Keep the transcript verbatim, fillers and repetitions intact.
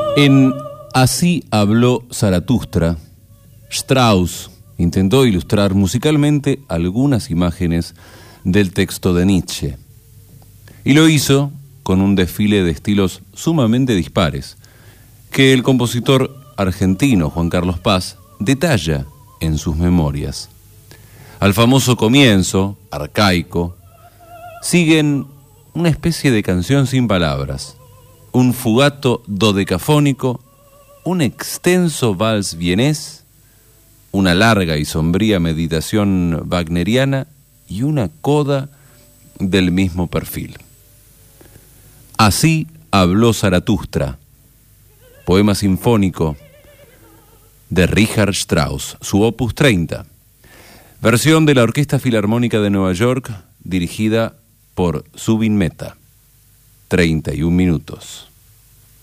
En Así habló Zaratustra, Strauss intentó ilustrar musicalmente algunas imágenes del texto de Nietzsche. Y lo hizo con un desfile de estilos sumamente dispares, que el compositor argentino Juan Carlos Paz detalla en sus memorias. Al famoso comienzo, arcaico, siguen una especie de canción sin palabras, un fugato dodecafónico, un extenso vals vienés, una larga y sombría meditación wagneriana y una coda del mismo perfil. Así habló Zaratustra, poema sinfónico de Richard Strauss, su opus treinta, versión de la Orquesta Filarmónica de Nueva York, dirigida por Zubin Mehta. treinta y un minutos.